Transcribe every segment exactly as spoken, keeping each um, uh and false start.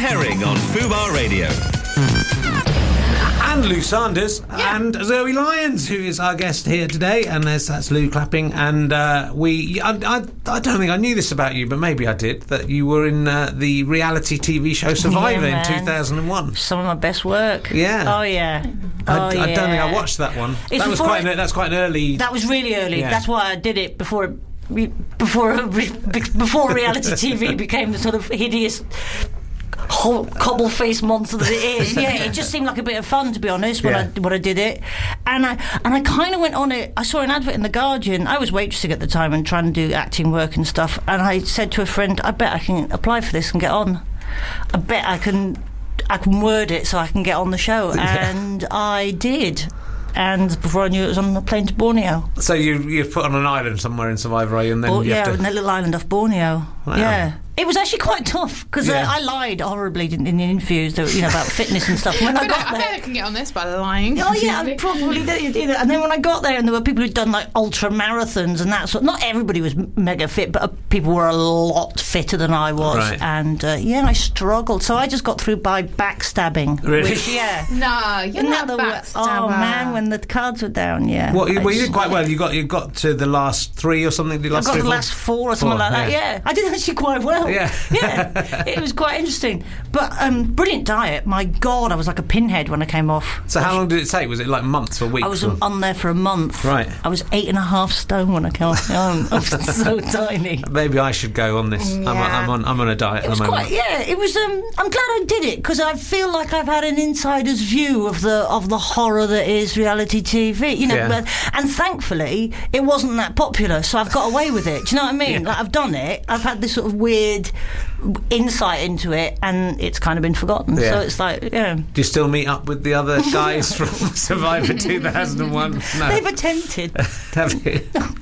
Herring on Fubar Radio. And Lou Sanders Yeah. and Zoe Lyons, who is our guest here today. And there's that's Lou clapping. And uh, we, I, I, I don't think I knew this about you, but maybe I did, that you were in uh, the reality T V show Survivor Yeah, in man. two thousand one. Some of my best work. Yeah. Oh yeah. I, Oh, I yeah. don't think I watched that one. It's that was before quite. it- An, that's quite an early. That was really early. Yeah. That's why I did it before before before reality T V became the sort of hideous whole cobble-faced monster that it is. Yeah, it just seemed like a bit of fun, to be honest, when Yeah. I when I did it. And I and I kind of went on it. I saw an advert in The Guardian. I was waitressing at the time and trying to do acting work and stuff. And I said to a friend, I bet I can apply for this and get on. I bet I can I can word it so I can get on the show. Yeah. And I did. And before I knew it, it was on a plane to Borneo. So you you're put on an island somewhere in Survivor, are you? And then Oh, you yeah, have in to. that little island off Borneo. Wow. Yeah. It was actually quite tough because Yeah. uh, I lied horribly in, in the interviews, that, you know, about fitness and stuff. When I, I, bet, got I bet I there, can get on this by lying. oh yeah, I probably did. did. And then when I got there, and there were people who'd done like ultra marathons and that sort. Not everybody was m- mega fit, but uh, people were a lot fitter than I was. Right. And uh, yeah, I struggled. So I just got through by backstabbing. Really? Which, yeah. No, you're Isn't not that the the backstabber. Oh man, when the cards were down, yeah. Well, you, I well, you did just- quite well. You got you got to the last three or something. The I last got three, the four? last four or something Four, like that. yeah. Yeah, I did actually quite well. Yeah. yeah, it was quite interesting. But um, brilliant diet. My God, I was like a pinhead when I came off. So how long did it take? Was it like months or weeks? I was or? on there for a month. Right. I was eight and a half stone when I came off. I was so tiny. Maybe I should go on this. I'm, Yeah. I'm on. I'm on a diet It at was the moment. quite, yeah. It was. Um, I'm glad I did it because I feel like I've had an insider's view of the of the horror that is reality T V. You know, Yeah. but, and thankfully it wasn't that popular, so I've got away with it. Do you know what I mean? Yeah. Like I've done it. I've had this sort of weird insight into it, and it's kind of been forgotten. Yeah. So it's like, yeah. Do you still meet up with the other guys from Survivor two thousand one? No. They've attempted. Have you?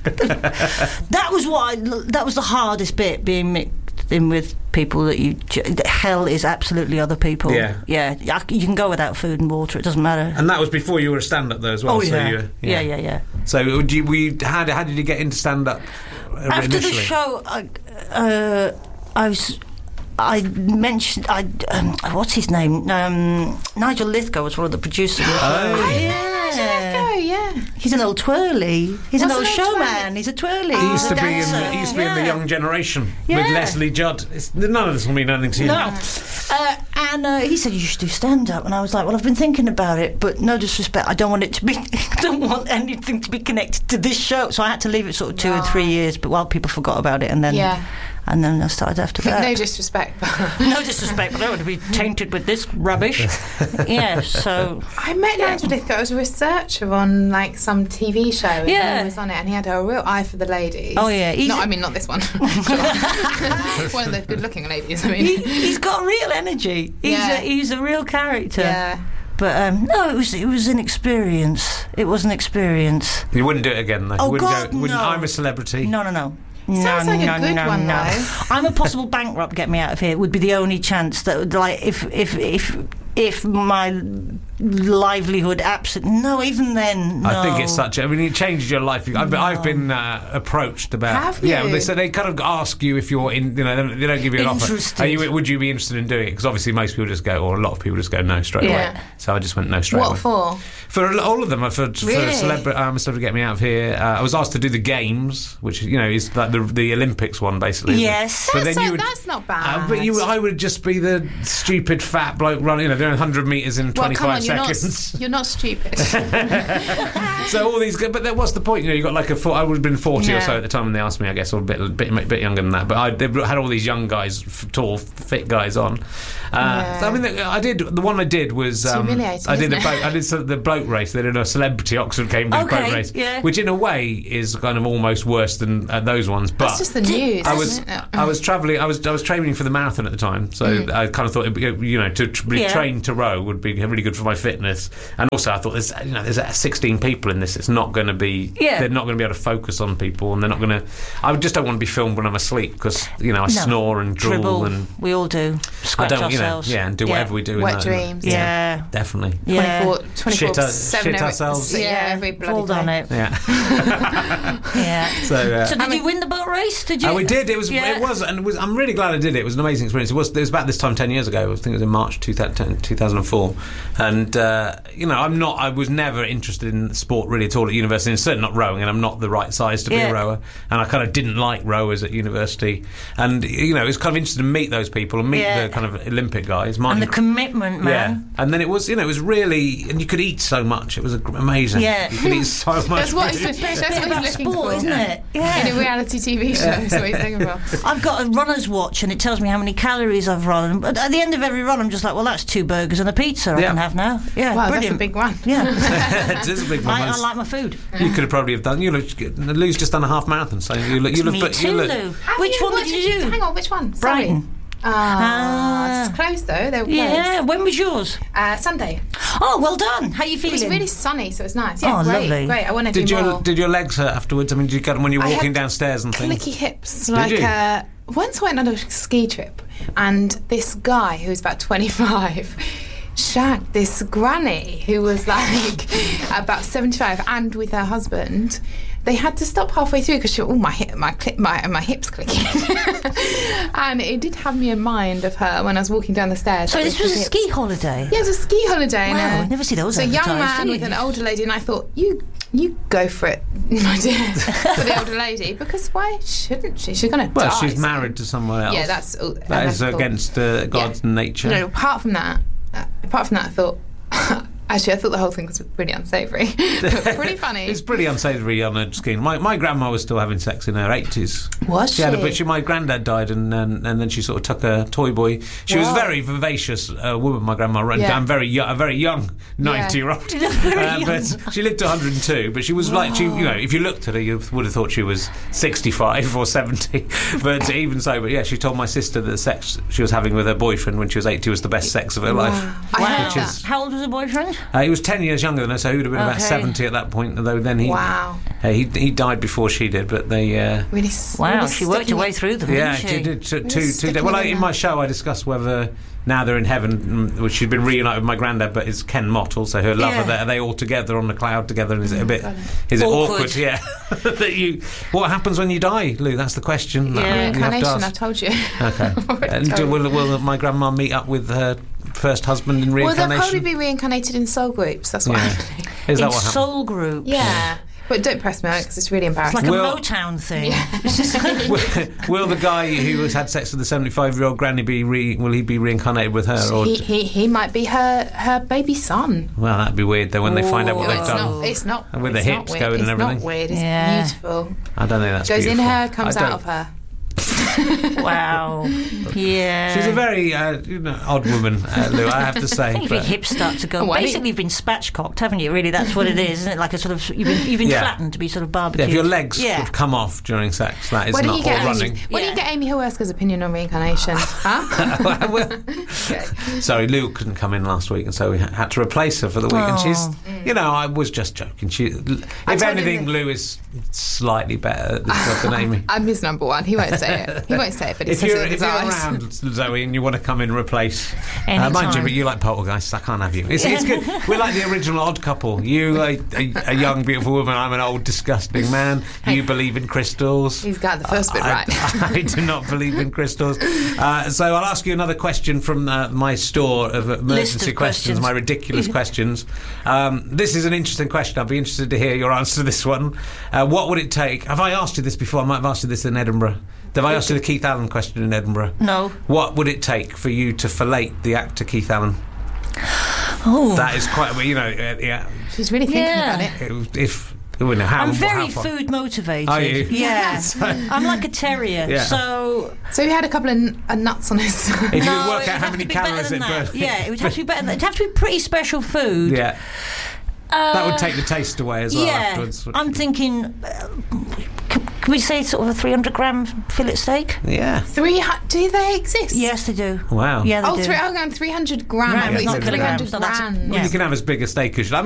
That was what I, that was the hardest bit, being mixed in with people that you j- hell is absolutely other people. Yeah. yeah I- you can go without food and water, it doesn't matter. And that was before you were a stand-up though as well. Oh so yeah. you were, yeah yeah yeah So would you, were you, how, did, how did you get into stand-up uh, after initially? the show I, uh, I was I mentioned I um, what's his name um, Nigel Lithgow was one of the producers. Oh. yeah. Oh, yeah. He's an old twirly. He's an What's old an old showman. twirly? He's a twirly. He used to be in dancer. the, he used to be in the Yeah. Young Generation Yeah. with Leslie Judd. It's, none of this will mean anything to you. No. Uh, and uh, he said, you should do stand-up. And I was like, well, I've been thinking about it, but no disrespect, I don't want it to be, I don't want anything to be connected to this show. So I had to leave it sort of two or three years, but while people forgot about it, and then Yeah. and then I started after that. No disrespect, but No disrespect, but I don't want to be tainted with this rubbish. Yeah, so... I met Nigel Lithgow. I was a researcher on like some T V show. And Yeah. he was on it, and he had a real eye for the ladies. Oh, yeah, he's- No, I mean not this one. One of the good-looking ladies. I mean, He, he's got real energy. He's, Yeah. a, he's a real character. yeah. But um, no, it was it was an experience. It was an experience. You wouldn't do it again though. Oh, you wouldn't God, go, wouldn't, no. I'm a celebrity. No, no, no. Sounds no, like a no, good no, one, no. though. I'm a possible bankrupt. Get me out of here would be the only chance that would, like if if if if my livelihood absolutely no. Even then, no. I think it's such. I mean, it changes your life. I've, No. I've been uh, approached about. Have Yeah, you? they so they kind of ask you if you're in. You know, they don't, they don't give you an offer. Interested. Are you, would you be interested in doing it? Because obviously most people just go, or a lot of people just go no straight Yeah. away. So I just went no straight away. What for? For all of them, for, for Really? celebrity, um, Celebrity Get Me Out of Here. Uh, I was asked to do the games, which you know is like the the Olympics one basically. isn't it? Yes. But That's, then not, you would. that's not bad. Uh, but you, I would just be the stupid fat bloke running, you know, doing one hundred metres in well, twenty-five come on, you're not, seconds. you're not stupid. So all these, but then what's the point? You know, you got like a, four, I would have been forty or Yeah. so at the time when they asked me, I guess, or a bit, bit, bit younger than that. But I they had all these young guys, f- tall, fit guys on. Uh, Yeah. so, I mean, the, I did the one I did was It's um, humiliating, I did the isn't it? boat, I did sort of the bloke race. They did a celebrity Oxford Cambridge Okay, boat race, yeah. which in a way is kind of almost worse than uh, those ones. But That's just the news. I was isn't it? I was travelling. I was I was training for the marathon at the time, so Mm. I kind of thought it'd be, you know to tr- be Yeah. trained train to row would be really good for my fitness. And also, I thought there's you know there's sixteen people in this. It's not going to be. Yeah. They're not going to be able to focus on people, and they're not going to. I just don't want to be filmed when I'm asleep because you know I No. snore and drool Dribble. and We all do. I Scratch don't you know ourselves. yeah and do whatever we do. Wet in that, dreams. Yeah. definitely. Yeah. twenty-four, twenty-four Shit, uh, seven shit every- ourselves. Yeah, Yeah. every bloody Fall on day. it. Yeah. Yeah. so. Uh, So did you win the boat race? Did you? Oh, we did. It was. Yeah. It was, and it was. I'm really glad I did it. It was an amazing experience. It was. It was about this time ten years ago. I think it was in March two thousand four. And uh, you know, I'm not. I was never interested in sport really at all at university, and certainly not rowing. And I'm not the right size to be Yeah. a rower. And I kind of didn't like rowers at university. And you know, it was kind of interesting to meet those people and meet Yeah. the kind of Olympic guys. Martin, And the commitment, man. yeah. And then it was. You know, it was really. And you could eat so much. It was gr- amazing. Yeah. You could eat so much. That's what food. he's, that's Bit what about he's looking sport, for. isn't it? Yeah. In a reality T V show, is what he's looking for. I've got a runner's watch and it tells me how many calories I've run. But at the end of every run, I'm just like, well, that's two burgers and a pizza I Yeah. can have now. Yeah, Wow, brilliant. that's a big one. Yeah, It is a big one. I, I like my food. You could have probably have done. You look, Lou's just done a half marathon, so you look. You look. Me but you too, look, Lou. Have Which you- one what did you do? Hang on, which one? Sorry. Brighton. Ah, Ah. it's close though. They were close. Yeah, when was yours? Uh, Sunday. Oh, well done. How you It feeling? was really sunny, so it was nice. Yeah, Oh, great, lovely. great. I want to Did do your more. did your legs hurt afterwards? I mean, did you get them when you're I walking had downstairs and things? clicky hips. Like you? uh, once I went on a ski trip, and this guy who was about twenty-five shagged this granny who was like about seventy-five, and with her husband. They had to stop halfway through because she, oh my hip, my cli- my my hips clicking, and it did have me in mind of her when I was walking down the stairs. So with this was the a hips. ski holiday? Yeah, it was a ski holiday. Wow, and, uh, I never see those So a young advertised, man do with you? an older lady, and I thought, you you go for it, my dear, for the older lady, because why shouldn't she? She's going to Well, die. she's so- married to someone else. Yeah, that's uh, that is that's cool. against uh, God's Yeah. nature. No, apart from that, uh, apart from that, I thought. Actually, I thought the whole thing was really unsavoury, but pretty funny. It's pretty unsavoury on a scheme. My my grandma was still having sex in her eighties. Was She had a she? but she, my granddad died, and, and and then she sort of took a toy boy. She was a Wow. very vivacious uh, woman, my grandma. And Yeah. I'm very young, a very young ninety-year-old. Very young. But she lived to one hundred two. But she was like, she, you know, if you looked at her, you would have thought she was sixty-five or seventy. But even so, but yeah, she told my sister that the sex she was having with her boyfriend when she was eighty was the best sex of her life. I Wow. heard Which that. is- How old was the boyfriend? Uh, he was ten years younger than her, so he would have been about Okay. seventy at that point. Though then he, Wow. uh, he he died before she did. But they, uh, Really, s- Wow, really she worked her sticking way it- through them, yeah, didn't she she? did two, Really two, two sticking days. Well, I, it in in my there. show, I discuss whether now they're in heaven, mm, which she'd been reunited with my granddad, but it's Ken Mott, also her lover. Yeah. That are they all together on the cloud together? And is it a bit? got it. Is it Awkward. awkward? Yeah. that you. What happens when you die, Lou? That's the question. that Yeah. you have to Reincarnation, ask. I told you. Okay. Already And do, told you. will, will my grandma meet up with her first husband in Well, reincarnation? they'll probably be reincarnated in soul groups. That's what Yeah. happening. Is that In what happened? soul groups. Yeah. But don't press me out because it's really It's embarrassing. like a Well- Motown thing. will, will the guy who has had sex with the seventy-five-year-old granny be re, will he be reincarnated with her? Or he, he he might be her her baby son. well, that'd be weird though when they find out what Oh. they've it's done. not. It's not. And with the it's not hips weird. going and it's everything. not weird. It's Yeah. beautiful. I don't think that's Goes in beautiful. her, comes I out don't- of her. Wow. Yeah. She's a very uh, you know, odd woman, uh, Lou. I have to I say. think if your but- hips start to go, Why do you- basically you've been spatchcocked, haven't you? Really, that's what it is, isn't it? Like a sort of you've been, you've been Yeah. flattened to be sort of yeah, barbecued. if your legs yeah. have come off during sex, that is Why don't not you get or Amy, running. why don't Yeah. you get Amy Hawerska's opinion on reincarnation? Huh? Well, Okay. Sorry, Lou couldn't come in last week, and so we ha- had to replace her for the week. And she's, Oh. you know, I was just joking. She, if told him anything, that- Lou is slightly better at this job than Amy. I'm his number one. He won't say it. He won't say it, but he If says you're, it with if his you're eyes. around, Zoe, and you want to come in and replace, uh, mind you, Anytime. but you like poltergeists, I can't have you. It's, it's good. We're like the original Odd Couple. You, a, a, a young, beautiful woman. I'm an old, disgusting man. You believe in crystals. He's got the first bit I, right. I do not believe in crystals. Uh, so I'll ask you another question from uh, my store of emergency of questions, questions. my ridiculous questions. Um, this is an interesting question. I'll be interested to hear your answer to this one. Uh, what would it take? Have I asked you this before? I might have asked you this in Edinburgh. Have I asked you the Keith Allen question in Edinburgh? No. What would it take for you to fillet the actor Keith Allen? Oh. That is quite, you know, uh, yeah. She's really thinking Yeah. about it. If, you know, how, I'm very how far- food motivated. Are you? Yeah. I'm like a terrier. Yeah. So So he had a couple of n- uh, nuts on his. If you no, would work it out would how have many to be better calories than it that. burned. Yeah, it would have to be better than that. It'd have to be pretty special food. Yeah. Uh, That would take the taste away as well yeah, afterwards. I'm thinking uh, can, can we say sort of a three hundred gram fillet steak? Yeah. Three hu- do they exist? Yes, they do. Wow. Yeah, they Oh, do. three, oh, going three hundred grams. Grams, It's not three hundred kilograms, no, that's- grams. Well, Yeah. you can have as big a steak as you like.